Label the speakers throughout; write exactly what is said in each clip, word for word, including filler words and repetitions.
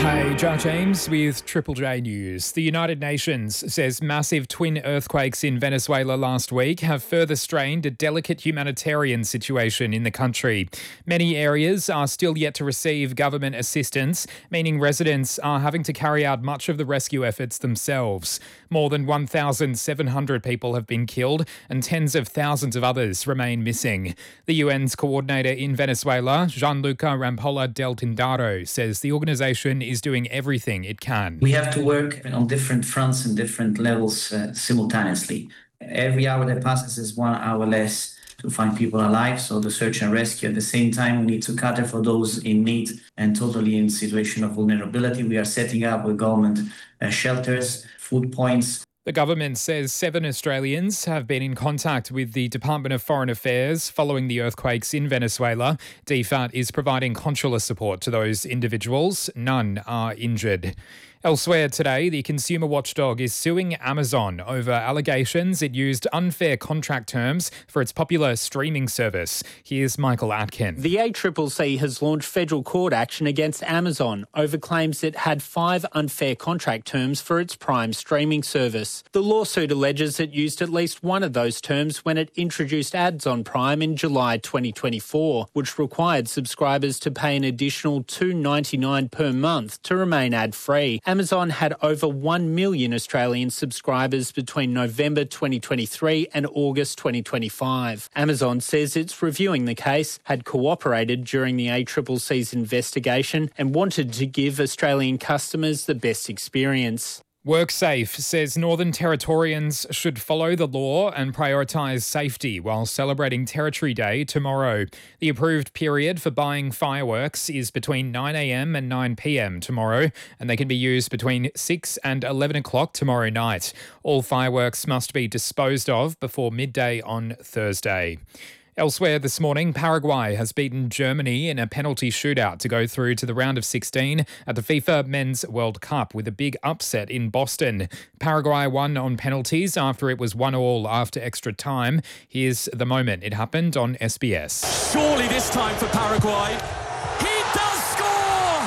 Speaker 1: Hey, Josh James with Triple J News. The United Nations says massive twin earthquakes in Venezuela last week have further strained a delicate humanitarian situation in the country. Many areas are still yet to receive government assistance, meaning residents are having to carry out much of the rescue efforts themselves. More than one thousand seven hundred people have been killed and tens of thousands of others remain missing. The U N's coordinator in Venezuela, Gianluca Rampolla del Tindaro, says the organisation is doing everything it can.
Speaker 2: We have to work on different fronts and different levels uh, simultaneously. Every hour that passes is one hour less to find people alive, so the search and rescue. At the same time, we need to cater for those in need and totally in situation of vulnerability. We are setting up with government uh, shelters, food points.
Speaker 1: The government says seven Australians have been in contact with the Department of Foreign Affairs following the earthquakes in Venezuela. D F A T is providing consular support to those individuals. None are injured. Elsewhere today, the consumer watchdog is suing Amazon over allegations it used unfair contract terms for its popular streaming service. Here's Michael Atkin.
Speaker 3: The A C C C has launched federal court action against Amazon over claims it had five unfair contract terms for its Prime streaming service. The lawsuit alleges it used at least one of those terms when it introduced ads on Prime in July twenty twenty-four, which required subscribers to pay an additional two dollars ninety-nine per month to remain ad-free. Amazon had over one million Australian subscribers between November twenty twenty-three and August twenty twenty-five. Amazon says it's reviewing the case, had cooperated during the A C C C's investigation and wanted to give Australian customers the best experience.
Speaker 1: WorkSafe says Northern Territorians should follow the law and prioritise safety while celebrating Territory Day tomorrow. The approved period for buying fireworks is between nine a.m. and nine p.m. tomorrow, and they can be used between six and eleven o'clock tomorrow night. All fireworks must be disposed of before midday on Thursday. Elsewhere this morning, Paraguay has beaten Germany in a penalty shootout to go through to the round of sixteen at the FIFA Men's World Cup with a big upset in Boston. Paraguay won on penalties after it was one all after extra time. Here's the moment it happened on S B S.
Speaker 4: Surely this time for Paraguay. He does score!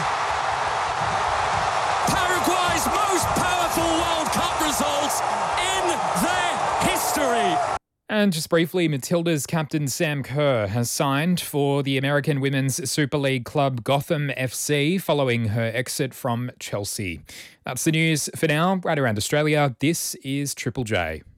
Speaker 4: Paraguay's most powerful World Cup results in their history.
Speaker 1: And just briefly, Matilda's captain Sam Kerr has signed for the American Women's Super League club Gotham F C following her exit from Chelsea. That's the news for now. Right around Australia, this is Triple J.